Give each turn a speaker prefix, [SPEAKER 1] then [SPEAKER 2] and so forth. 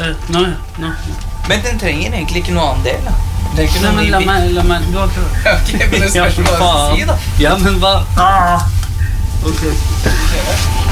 [SPEAKER 1] Nå.
[SPEAKER 2] Men den trenger egentlig ikke noe annen del, da. Det er ikke
[SPEAKER 1] Nei,
[SPEAKER 2] noe
[SPEAKER 1] men la meg, du har ikke...
[SPEAKER 2] Ok, men det spørs hva du si, da.
[SPEAKER 1] Ja, men hva? Ok.